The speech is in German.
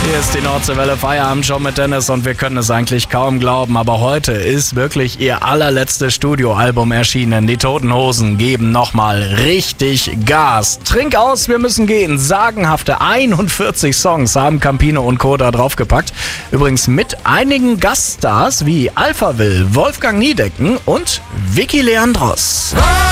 Hier ist die Nordseewelle Feierabend-Show mit Dennis und wir können es eigentlich kaum glauben, aber heute ist wirklich ihr allerletztes Studioalbum erschienen. Die Toten Hosen geben nochmal richtig Gas. Trink aus, wir müssen gehen. Sagenhafte 41 Songs haben Campino und Co. da draufgepackt. Übrigens mit einigen Gaststars wie Alphaville, Wolfgang Niedecken und Vicky Leandros.